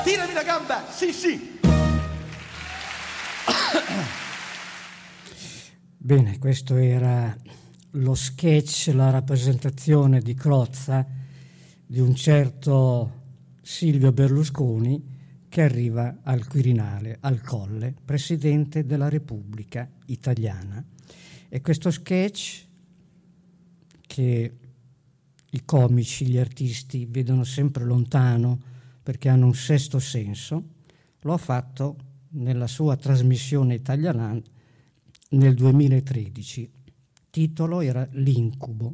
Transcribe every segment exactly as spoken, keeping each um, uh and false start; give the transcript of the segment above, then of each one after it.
Tirami la gamba, sì sì. Bene, questo era lo sketch, la rappresentazione di Crozza di un certo Silvio Berlusconi che arriva al Quirinale, al Colle, Presidente della Repubblica Italiana. E questo sketch, che i comici, gli artisti vedono sempre lontano perché hanno un sesto senso, lo ha fatto nella sua trasmissione italiana nel duemilatredici. Titolo era L'incubo.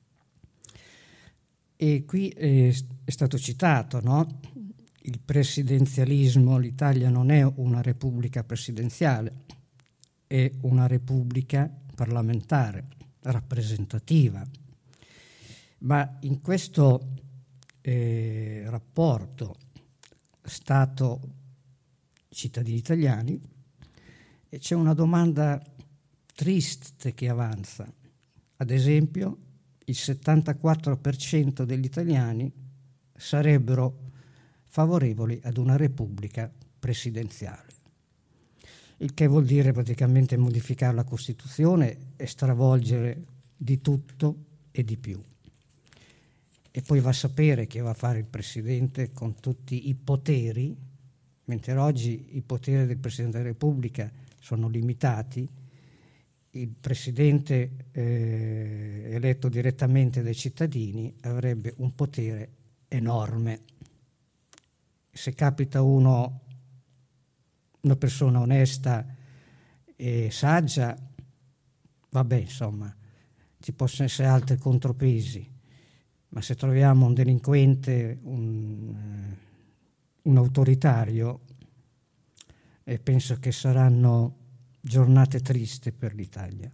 E qui è, è stato citato, no? Il presidenzialismo, l'Italia non è una repubblica presidenziale, è una repubblica parlamentare, rappresentativa. Ma in questo eh, rapporto Stato-cittadini italiani c'è una domanda triste che avanza. Ad esempio, il settantaquattro per cento degli italiani sarebbero favorevoli ad una repubblica presidenziale, il che vuol dire praticamente modificare la Costituzione e stravolgere di tutto e di più. E poi va a sapere che va a fare il Presidente con tutti i poteri, mentre oggi i poteri del Presidente della Repubblica sono limitati. Il Presidente eh, eletto direttamente dai cittadini avrebbe un potere enorme. Se capita uno, una persona onesta e saggia, vabbè, insomma, ci possono essere altri contropesi, ma se troviamo un delinquente, un, un autoritario, eh, penso che saranno giornate triste per l'Italia.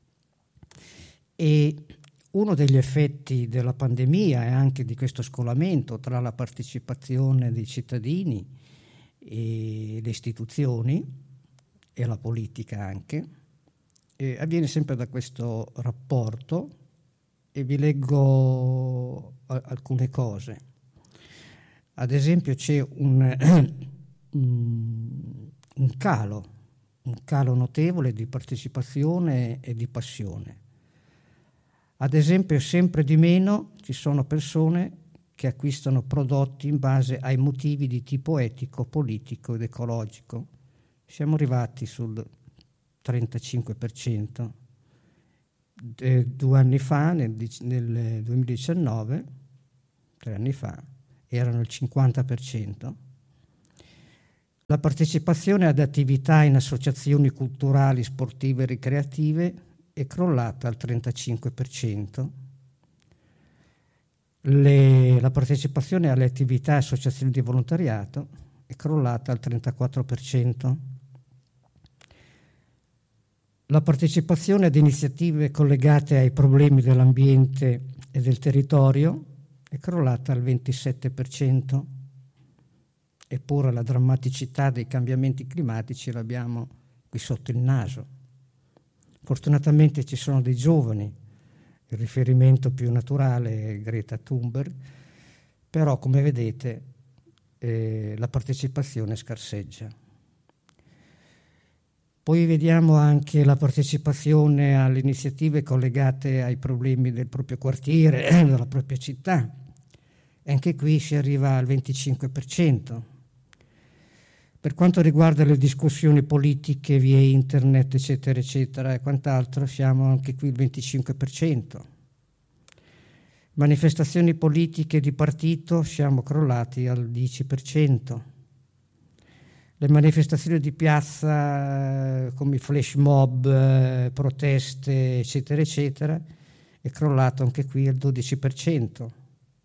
E uno degli effetti della pandemia e anche di questo scolamento tra la partecipazione dei cittadini e le istituzioni e la politica anche, eh, avviene sempre da questo rapporto, e vi leggo a- alcune cose. Ad esempio c'è un, un calo, un calo notevole di partecipazione e di passione. Ad esempio, sempre di meno ci sono persone che acquistano prodotti in base ai motivi di tipo etico, politico ed ecologico. Siamo arrivati sul trentacinque per cento. Eh, due anni fa, nel, nel duemiladiciannove, tre anni fa, erano il cinquanta per cento. La partecipazione ad attività in associazioni culturali, sportive e ricreative è crollata al trentacinque per cento. Le, la partecipazione alle attività e associazioni di volontariato è crollata al trentaquattro per cento. La partecipazione ad iniziative collegate ai problemi dell'ambiente e del territorio è crollata al ventisette per cento. Eppure la drammaticità dei cambiamenti climatici l'abbiamo qui sotto il naso. Fortunatamente ci sono dei giovani, il riferimento più naturale è Greta Thunberg, però come vedete eh, la partecipazione scarseggia. Poi vediamo anche la partecipazione alle iniziative collegate ai problemi del proprio quartiere, della propria città. E anche qui si arriva al venticinque per cento. Per quanto riguarda le discussioni politiche via internet, eccetera, eccetera, e quant'altro, siamo anche qui al venticinque per cento. Manifestazioni politiche di partito, siamo crollati al dieci per cento. Le manifestazioni di piazza, come i flash mob, eh, proteste, eccetera, eccetera, è crollato anche qui al dodici per cento.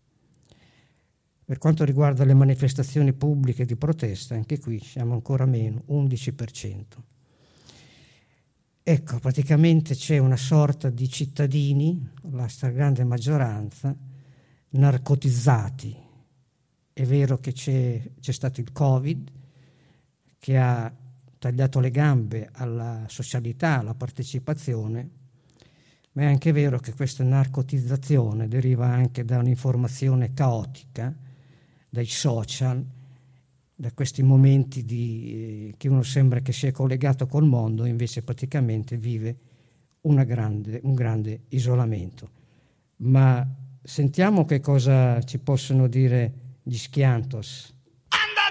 Per quanto riguarda le manifestazioni pubbliche di protesta, anche qui siamo ancora meno, undici per cento. Ecco, praticamente c'è una sorta di cittadini, la stragrande maggioranza, narcotizzati. È vero che c'è, c'è stato il Covid, che ha tagliato le gambe alla socialità, alla partecipazione, ma è anche vero che questa narcotizzazione deriva anche da un'informazione caotica, dai social, da questi momenti di, eh, che uno sembra che sia collegato col mondo, invece praticamente vive una grande, un grande isolamento. Ma sentiamo che cosa ci possono dire gli Schiantos.